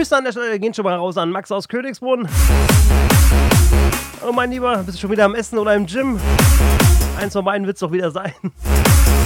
Grüße an der Stelle gehen schon mal raus an Max aus Königsbrunn. Oh mein Lieber, bist du schon wieder am Essen oder im Gym? Eins von beiden wird es doch wieder sein.